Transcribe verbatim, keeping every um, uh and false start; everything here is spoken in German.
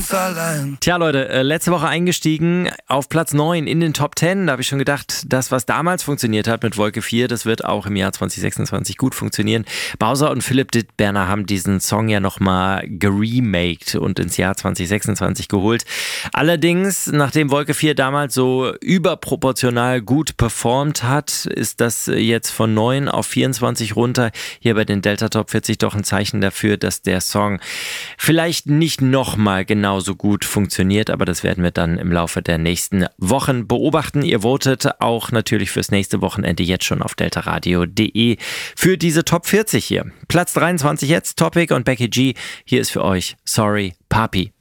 ganz allein. Tja Leute, äh, letzte Woche eingestiegen auf Platz neun in den Top zehn. Da habe ich schon gedacht, das, was damals funktioniert hat mit Wolke vier, das wird auch im Jahr zwanzig sechsundzwanzig gut funktionieren. Bowser und Philipp Dittberner haben diesen Song ja nochmal geremaked und ins Jahr zwanzig sechsundzwanzig geholt. Allerdings, nachdem Wolke vier damals so überproportional gut performt hat, ist das jetzt von neun auf vierundzwanzig runter. Hier bei den Delta Top vierzig doch ein Zeichen dafür, dass der Song vielleicht nicht nochmal genauso gut funktioniert, aber das werden wir dann im Laufe der nächsten Wochen beobachten. Ihr votet auch natürlich fürs nächste Wochenende jetzt schon auf deltaradio punkt de für diese Top vierzig hier. Platz dreiundzwanzig jetzt, Topic und Becky G. Hier ist für euch Sorry, Papi.